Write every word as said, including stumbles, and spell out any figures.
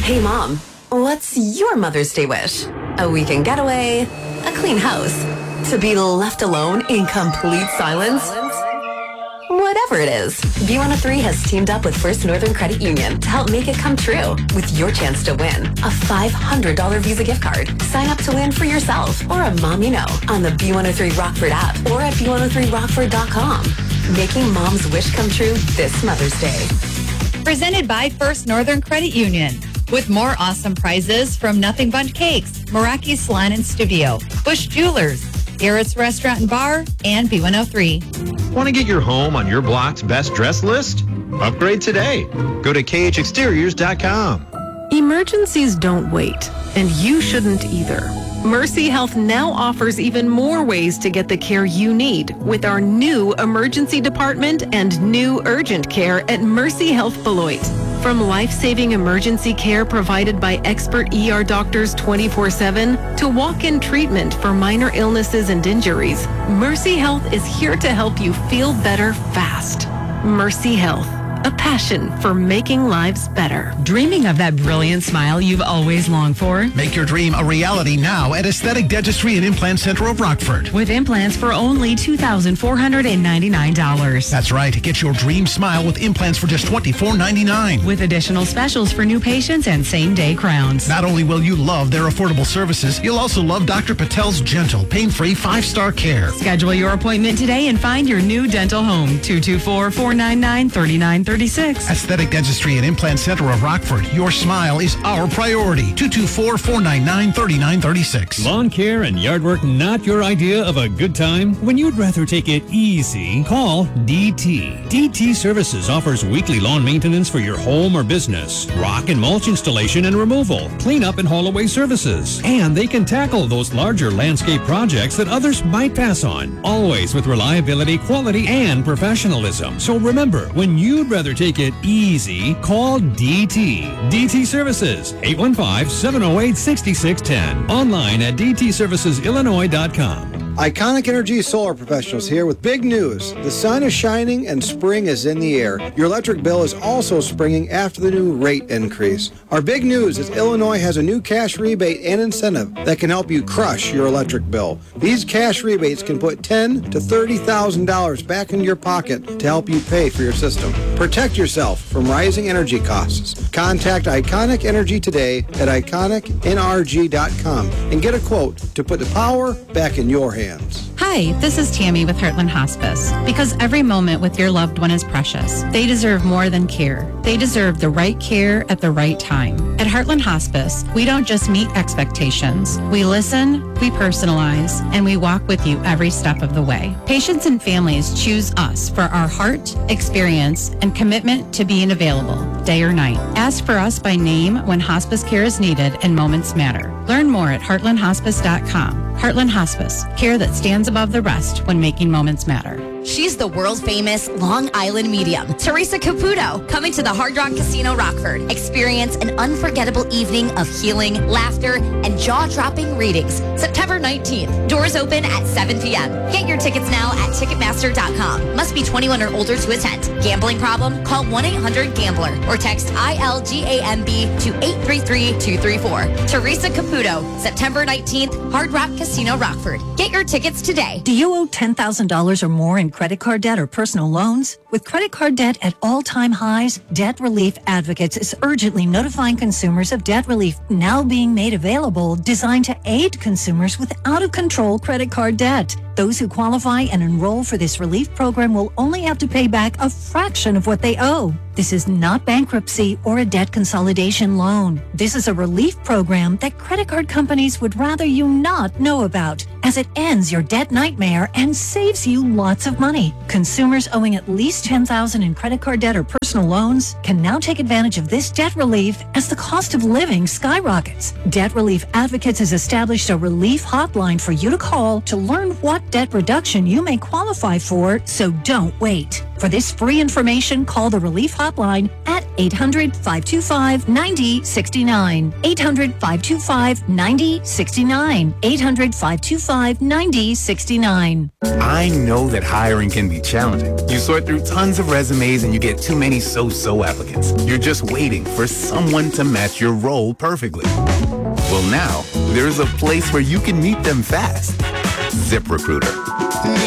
Hey, Mom, what's your Mother's Day wish? A weekend getaway? A clean house? To be left alone in complete silence? Whatever it is, B one oh three has teamed up with First Northern Credit Union to help make it come true with your chance to win a five hundred dollars Visa gift card. Sign up to win for yourself or a mom you know on the B one oh three Rockford app or at B one oh three rockford dot com. Making mom's wish come true this Mother's Day. Presented by First Northern Credit Union. With more awesome prizes from Nothing Bundt Cakes, Meraki Salon and Studio, Bush Jewelers, Garrett's Restaurant and Bar, and B one oh three. Want to get your home on your block's best dress list? Upgrade today. Go to K H exteriors dot com. Emergencies don't wait, and you shouldn't either. Mercy Health now offers even more ways to get the care you need with our new emergency department and new urgent care at Mercy Health Beloit. From life-saving emergency care provided by expert E R doctors twenty-four seven to walk-in treatment for minor illnesses and injuries, Mercy Health is here to help you feel better fast. Mercy Health, a passion for making lives better. Dreaming of that brilliant smile you've always longed for? Make your dream a reality now at Aesthetic Dentistry and Implant Center of Rockford. With implants for only two thousand four hundred ninety-nine dollars. That's right. Get your dream smile with implants for just twenty-four ninety-nine. With additional specials for new patients and same-day crowns. Not only will you love their affordable services, you'll also love Doctor Patel's gentle, pain-free, five-star care. Schedule your appointment today and find your new dental home. two two four, four nine nine, three nine three six. Aesthetic Dentistry and Implant Center of Rockford. Your smile is our priority. two two four, four nine nine, three nine three six. Lawn care and yard work not your idea of a good time? When you'd rather take it easy, call D T. D T Services offers weekly lawn maintenance for your home or business, rock and mulch installation and removal, cleanup and haul away services. And they can tackle those larger landscape projects that others might pass on. Always with reliability, quality, and professionalism. So remember, when you'd rather take it easy, call D T. D T Services, eight one five, seven oh eight, six six one zero. Online at d t services illinois dot com. Iconic Energy Solar Professionals here with big news. The sun is shining and spring is in the air. Your electric bill is also springing after the new rate increase. Our big news is Illinois has a new cash rebate and incentive that can help you crush your electric bill. These cash rebates can put ten thousand to thirty thousand dollars back into your pocket to help you pay for your system. Protect yourself from rising energy costs. Contact Iconic Energy today at iconic n r g dot com and get a quote to put the power back in your hands. Hi, this is Tammy with Heartland Hospice. Because every moment with your loved one is precious, they deserve more than care. They deserve the right care at the right time. At Heartland Hospice, we don't just meet expectations. We listen, we personalize, and we walk with you every step of the way. Patients and families choose us for our heart, experience, and commitment to being available, day or night. Ask for us by name when hospice care is needed and moments matter. Learn more at heartland hospice dot com. Heartland Hospice, care that stands above the rest when making moments matter. She's the world-famous Long Island medium, Teresa Caputo, coming to the Hard Rock Casino Rockford. Experience an unforgettable evening of healing, laughter, and jaw-dropping readings. September nineteenth. Doors open at seven p.m. Get your tickets now at ticketmaster dot com. Must be twenty-one or older to attend. Gambling problem? Call one eight hundred gambler or text I L G A M B to eight three three, two three four. Teresa Caputo, September nineteenth, Hard Rock Casino Rockford. Get your tickets today. Do you owe ten thousand dollars or more in credit card debt or personal loans? With credit card debt at all-time highs, Debt Relief Advocates is urgently notifying consumers of debt relief now being made available, designed to aid consumers with out-of-control credit card debt. Those who qualify and enroll for this relief program will only have to pay back a fraction of what they owe. This is not bankruptcy or a debt consolidation loan. This is a relief program that credit card companies would rather you not know about, as it ends your debt nightmare and saves you lots of money. Consumers owing at least ten thousand dollars in credit card debt or personal loans can now take advantage of this debt relief as the cost of living skyrockets. Debt Relief Advocates has established a relief hotline for you to call to learn what debt reduction you may qualify for, so don't wait. For this free information, call the Relief Hotline at eight hundred, five two five, nine zero six nine. eight hundred, five two five, nine zero six nine. eight hundred, five two five, nine zero six nine. I know that hiring can be challenging. You sort through tons of resumes and you get too many so-so applicants. You're just waiting for someone to match your role perfectly. Well, now, there's a place where you can meet them fast. ZipRecruiter.